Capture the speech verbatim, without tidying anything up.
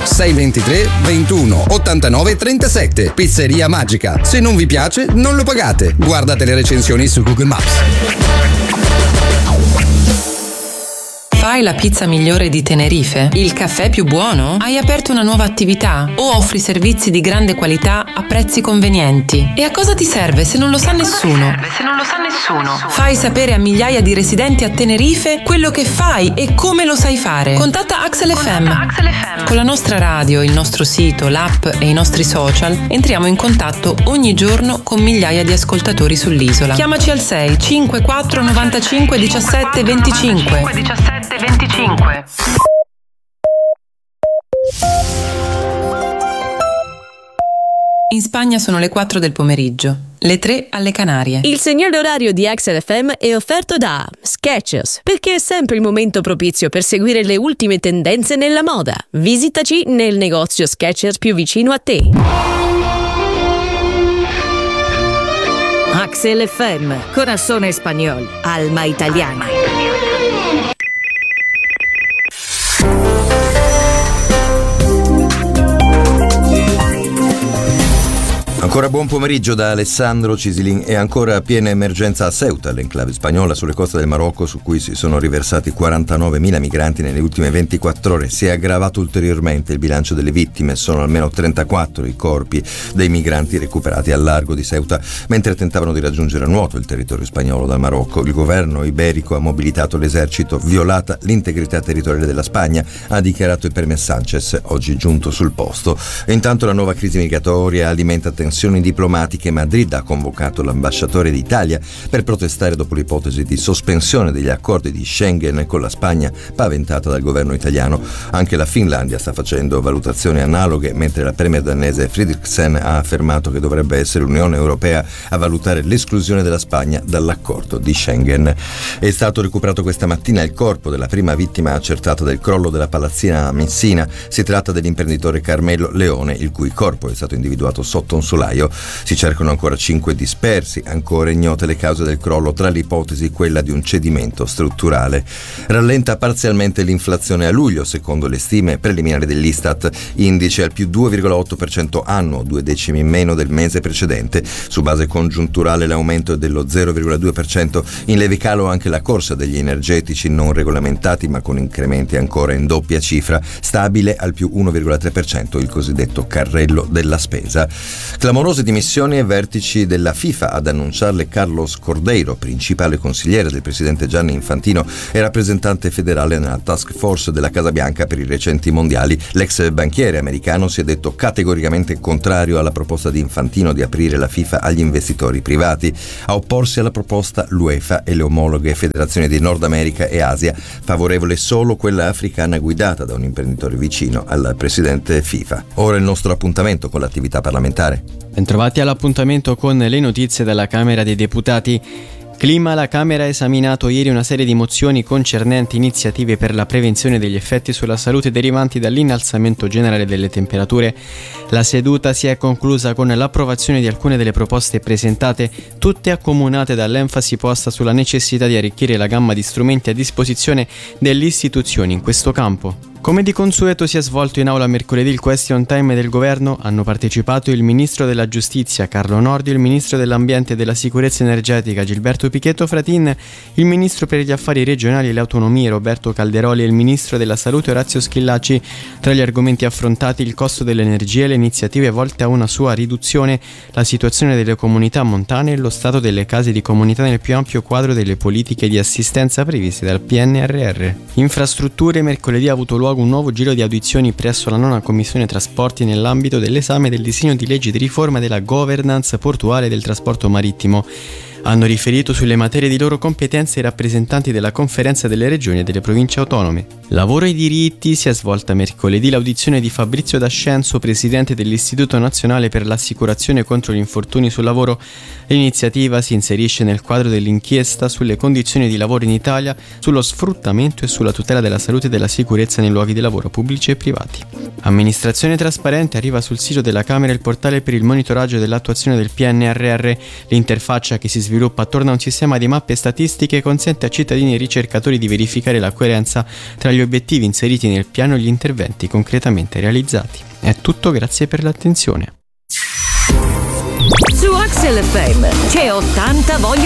sei due tre ventuno ottantanove trentasette. Pizzeria Magica. Se non vi piace, non lo pagate. Guardate le recensioni su Google Maps. Fai la pizza migliore di Tenerife? Il caffè più buono? Hai aperto una nuova attività? O offri servizi di grande qualità a prezzi convenienti? E a cosa ti serve se non lo sa nessuno? Se non lo sa nessuno. Fai sapere a migliaia di residenti a Tenerife quello che fai e come lo sai fare. Contatta Axel F M. Con la nostra radio, il nostro sito, l'app e i nostri social entriamo in contatto ogni giorno con migliaia di ascoltatori sull'isola. Chiamaci al sei cinquantaquattro novantacinque diciassette venticinque. venticinque. In Spagna sono le quattro del pomeriggio, le tre alle Canarie. Il segnale orario di Axel F M è offerto da Skechers, perché è sempre il momento propizio per seguire le ultime tendenze nella moda. Visitaci nel negozio Skechers più vicino a te. Axel F M, corazón español, alma italiana. Ancora buon pomeriggio da Alessandro Cisilin e ancora piena emergenza a Ceuta, l'enclave spagnola sulle coste del Marocco, su cui si sono riversati quarantanovemila migranti nelle ultime ventiquattro ore. Si è aggravato ulteriormente il bilancio delle vittime, sono almeno trentaquattro i corpi dei migranti recuperati al largo di Ceuta mentre tentavano di raggiungere a nuoto il territorio spagnolo dal Marocco. Il governo iberico ha mobilitato l'esercito, violata l'integrità territoriale della Spagna, ha dichiarato il premier Sánchez, oggi giunto sul posto. E intanto la nuova crisi migratoria alimenta tensioni diplomatiche. Madrid ha convocato l'ambasciatore d'Italia per protestare dopo l'ipotesi di sospensione degli accordi di Schengen con la Spagna paventata dal governo italiano. Anche la Finlandia sta facendo valutazioni analoghe, mentre la premier danese Frederiksen ha affermato che dovrebbe essere l'Unione Europea a valutare l'esclusione della Spagna dall'accordo di Schengen. È stato recuperato questa mattina il corpo della prima vittima accertata del crollo della palazzina a Messina. Si tratta dell'imprenditore Carmelo Leone, il cui corpo è stato individuato sotto un solaio. Si cercano ancora cinque dispersi, ancora ignote le cause del crollo, tra le ipotesi quella di un cedimento strutturale. Rallenta parzialmente l'inflazione a luglio, secondo le stime preliminari dell'Istat, indice al più due virgola otto per cento annuo, due decimi in meno del mese precedente. Su base congiunturale l'aumento è dello zero virgola due per cento, in lieve calo anche la corsa degli energetici non regolamentati ma con incrementi ancora in doppia cifra, stabile al più uno virgola tre per cento il cosiddetto carrello della spesa. Clamorose dimissioni ai vertici della FIFA, ad annunciarle Carlos Cordeiro, principale consigliere del presidente Gianni Infantino e rappresentante federale nella task force della Casa Bianca per i recenti mondiali. L'ex banchiere americano si è detto categoricamente contrario alla proposta di Infantino di aprire la FIFA agli investitori privati. A opporsi alla proposta l'UEFA e le omologhe federazioni di Nord America e Asia, favorevole solo quella africana guidata da un imprenditore vicino al presidente FIFA. Ora il nostro appuntamento con l'attività parlamentare. Bentrovati all'appuntamento con le notizie dalla Camera dei Deputati. Clima, la Camera ha esaminato ieri una serie di mozioni concernenti iniziative per la prevenzione degli effetti sulla salute derivanti dall'innalzamento generale delle temperature. La seduta si è conclusa con l'approvazione di alcune delle proposte presentate, tutte accomunate dall'enfasi posta sulla necessità di arricchire la gamma di strumenti a disposizione delle istituzioni in questo campo. Come di consueto si è svolto in aula mercoledì il question time del governo, hanno partecipato il ministro della giustizia Carlo Nordio, il ministro dell'ambiente e della sicurezza energetica Gilberto Pichetto Fratin, il ministro per gli affari regionali e le autonomie Roberto Calderoli e il ministro della salute Orazio Schillaci. Tra gli argomenti affrontati il costo dell'energia e le iniziative volte a una sua riduzione, la situazione delle comunità montane e lo stato delle case di comunità nel più ampio quadro delle politiche di assistenza previste dal P N R R. Infrastrutture, mercoledì ha avuto luogo un nuovo giro di audizioni presso la nona Commissione Trasporti nell'ambito dell'esame del disegno di legge di riforma della governance portuale del trasporto marittimo. Hanno riferito sulle materie di loro competenze i rappresentanti della Conferenza delle Regioni e delle Province Autonome. Lavoro e diritti, si è svolta mercoledì l'audizione di Fabrizio D'Ascenso, presidente dell'Istituto Nazionale per l'Assicurazione contro gli infortuni sul lavoro. L'iniziativa si inserisce nel quadro dell'inchiesta sulle condizioni di lavoro in Italia, sullo sfruttamento e sulla tutela della salute e della sicurezza nei luoghi di lavoro pubblici e privati. Amministrazione trasparente, arriva sul sito della Camera il portale per il monitoraggio dell'attuazione del P N R R. L'interfaccia, che si sviluppa attorno a un sistema di mappe statistiche, consente a cittadini e ricercatori di verificare la coerenza tra gli obiettivi inseriti nel piano e gli interventi concretamente realizzati. È tutto, grazie per l'attenzione. Su Axel F M c'è ottanta voglia